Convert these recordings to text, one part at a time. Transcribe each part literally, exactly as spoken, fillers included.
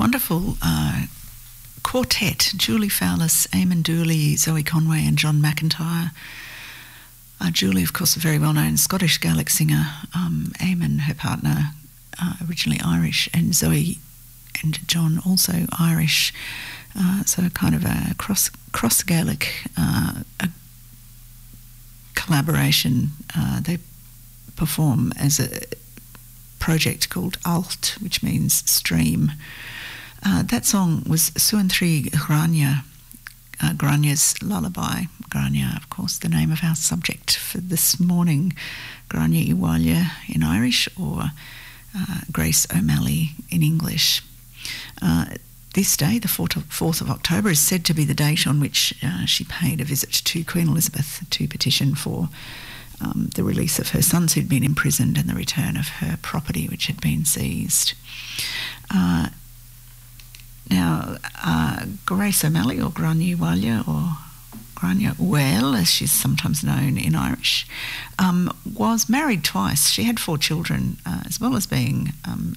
wonderful uh, quartet, Julie Fowlis, Eamon Dooley, Zoe Conway and John McIntyre. Uh, Julie, of course, a very well-known Scottish Gaelic singer. Um, Eamon, her partner, uh, originally Irish, and Zoe and John, also Irish. Uh, so kind of a cross cross Gaelic uh, a collaboration. Uh, they perform as a project called Alt, which means stream. Uh, that song was Suanthri Grania, uh, Grania's lullaby. Grania, of course, the name of our subject for this morning. Grania Iwalia in Irish, or uh, Grace O'Malley in English. Uh, this day, the fourth of October, is said to be the date on which uh, she paid a visit to Queen Elizabeth to petition for um, the release of her sons who'd been imprisoned and the return of her property which had been seized. Uh, now, uh, Grace O'Malley, or Grania Iwalia, or Grania Well, as she's sometimes known in Irish, um, was married twice. She had four children, uh, as well as being um,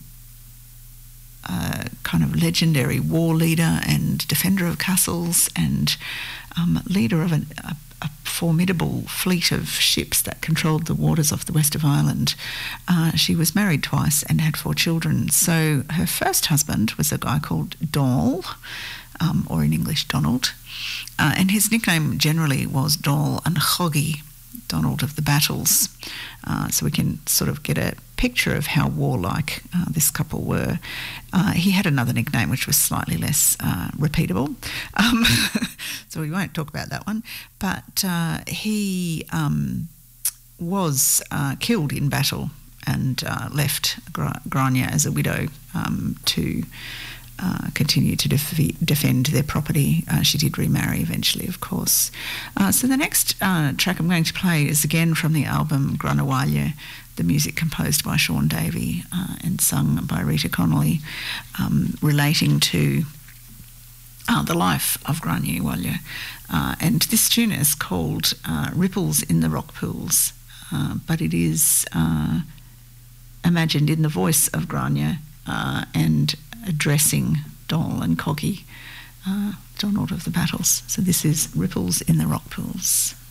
a kind of legendary war leader and defender of castles, and um, leader of an, a, a formidable fleet of ships that controlled the waters off the west of Ireland. Uh, she was married twice and had four children. So her first husband was a guy called Dáil, um, or in English Donald, uh, and his nickname generally was Dáil and Choggy, Donald of the Battles. Uh, so we can sort of get a picture of how warlike uh, this couple were. Uh, he had another nickname which was slightly less uh, repeatable, um, so we won't talk about that one. But uh, he um, was uh, killed in battle and uh, left Gra- Grania as a widow um, to Uh, continue to def- defend their property. Uh, she did remarry eventually, of course. Uh, so the next uh, track I'm going to play is again from the album Granawalia, the music composed by Sean Davey uh, and sung by Rita Connolly, um, relating to uh, the life of Grania Iwalia. Uh, and this tune is called uh, Ripples in the Rock Pools, uh, but it is uh, imagined in the voice of Grania uh, and addressing Dáil and Coggy, uh, Donald of the Battles. So this is Ripples in the Rock Pools.